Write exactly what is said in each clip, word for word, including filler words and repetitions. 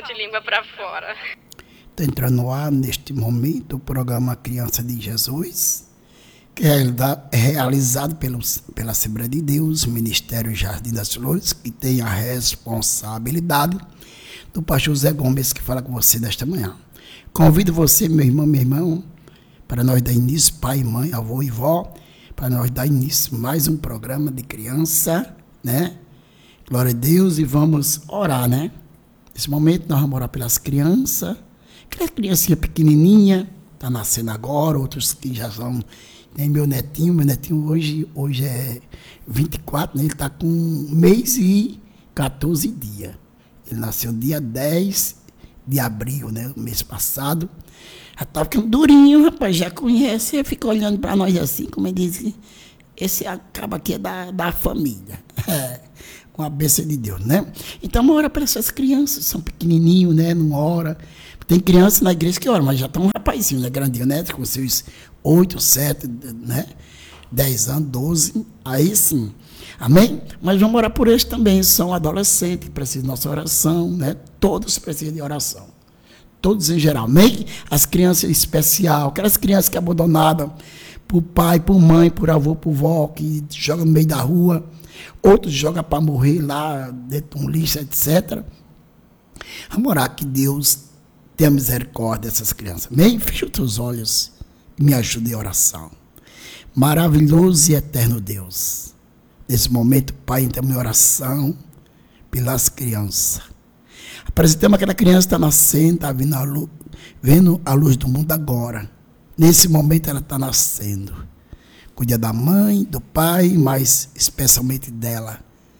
salmo de língua para fora. Está entrando no ar, neste momento, o programa Criança de Jesus, que é realizado pelos, pela Assembleia de Deus, Ministério Jardim das Flores, que tem a responsabilidade do pastor Zé Gomes, que fala com você nesta manhã. Convido você, meu irmão, meu irmão, para nós dar início, pai, mãe, avô e vó, para nós dar início mais um programa de criança, né? Glória a Deus, e vamos orar, né? Nesse momento nós vamos orar pelas crianças, aquela criancinha pequenininha, está nascendo agora, outros que já são, tem meu netinho, meu netinho hoje, hoje é vinte e quatro, né? Ele está com um mês e quatorze dias. Ele nasceu dia dez de abril, né? Mês passado. Já está ficando durinho, rapaz, já conhece, fica olhando para nós assim, como ele diz, esse acaba aqui é da, da família. É, com a bênção de Deus, né? Então, uma hora para essas crianças, são pequenininhos, né? Não ora. Tem crianças na igreja que oram, mas já estão um rapazinho, né? Grandinho, né? Com seus oito, sete, né? dez anos, doze, aí sim. Amém? Mas vamos orar por eles também, são adolescentes que precisam de nossa oração, né? Todos precisam de oração. Todos em geral. Amém? As crianças em especial, aquelas crianças que abandonadas por pai, por mãe, por avô, por vó, que jogam no meio da rua, outros jogam para morrer lá, dentro de um lixo, etcétera. Vamos orar que Deus tenha misericórdia dessas crianças. Amém? Feche os teus olhos e me ajude em oração. Maravilhoso e eterno Deus, nesse momento, Pai, entra minha oração pelas crianças. Apresentamos aquela criança que está nascendo, está vendo a, luz, vendo a luz do mundo agora. Nesse momento ela está nascendo. Cuida da mãe, do pai, mas especialmente dela.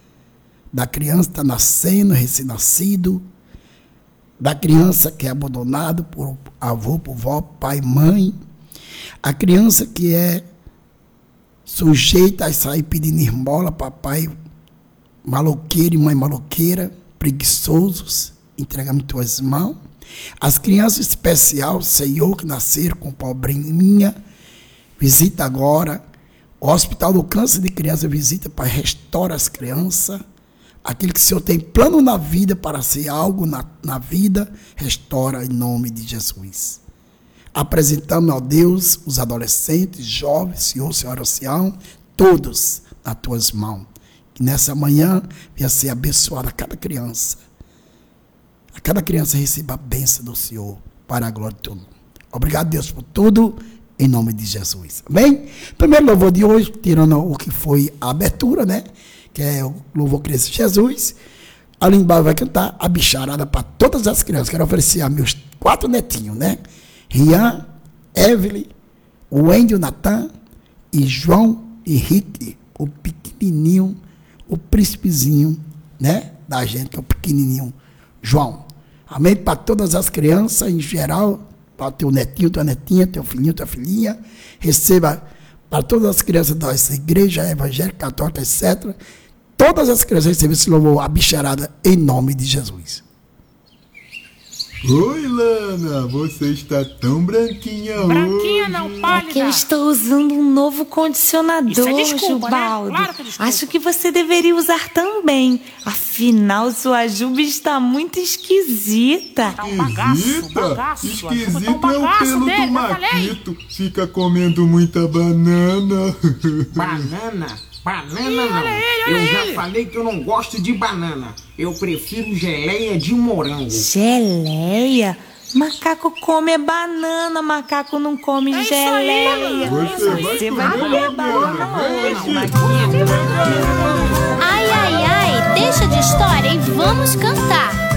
Da criança que está nascendo, recém-nascido. Da criança que é abandonada por avô, por vó, pai, mãe. A criança que é sujeita a sair pedindo esmola, papai maloqueiro e mãe maloqueira, preguiçosos, entregamos em tuas mãos. As crianças especiais, Senhor, que nasceram com pobrinha, visita agora. O Hospital do Câncer de Criança visita para restaurar as crianças. Aquele que o Senhor tem plano na vida para ser algo na, na vida, restaura em nome de Jesus. Apresentamos, ó Deus, os adolescentes, jovens, Senhor, Senhora, ancião, todos nas tuas mãos. Que nessa manhã venha ser abençoada a cada criança. A cada criança receba a bênção do Senhor para a glória de teu nome. Obrigado, Deus, por tudo, em nome de Jesus. Amém? Primeiro louvor de hoje, tirando o que foi a abertura, né? Que é o louvor Criança de Jesus. A Limbal vai cantar a bicharada para todas as crianças. Quero oferecer a meus quatro netinhos, né? Rian, Evelyn, Wendy, Natan e João Henrique, o pequenininho, o príncipezinho, né? Da gente, que é o pequenininho João. Amém? Para todas as crianças, em geral, para o teu netinho, tua netinha, teu filhinho, tua filhinha, receba para todas as crianças da igreja evangélica, católica, etcétera. Todas as crianças recebem esse louvor, a bicharada, em nome de Jesus. Oi, Lana, você está tão branquinha hoje. Branquinha não, pálida. É que eu estou usando um novo condicionador, Isso é desculpa, Jubaldo. né? Claro que é desculpa. Acho que você deveria usar também. Afinal, sua Juba está muito esquisita. Tá um bagaço, Esquisita? bagaço. Esquisito Tá um é o bagaço pelo dele, do eu falei. Maquito. Fica comendo muita banana. Banana? Banana Ih, não. olha ele, olha eu já ele. falei que eu não gosto de banana. Eu prefiro geleia de morango. Geleia? Macaco come banana, macaco não come É isso aí, geleia. mano. Você vai vai comer comer banana. banana hoje, Vai. Maquito. Ai, ai, ai, deixa de história e vamos cantar.